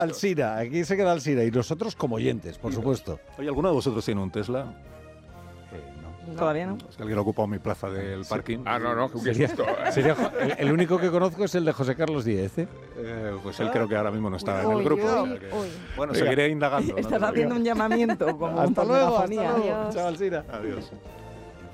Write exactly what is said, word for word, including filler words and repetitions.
Alsina, aquí se queda Alsina. Y nosotros como oyentes, por supuesto. Oye, ¿alguno de vosotros tiene un Tesla? Eh, no. No. Todavía no. Es que alguien ha ocupado mi plaza del parking. Ah, no, no, qué Sería, susto. sería jo- el, el único que conozco es el de José Carlos Díez, ¿eh? Eh, pues él creo que ahora mismo no está en Uy, el grupo. o uy, sea que- uy. Bueno, Venga. seguiré indagando. ¿no? Estás haciendo un llamamiento como Hasta por luego, hasta megafonía. luego. Adiós. Chao, Alsina. Adiós.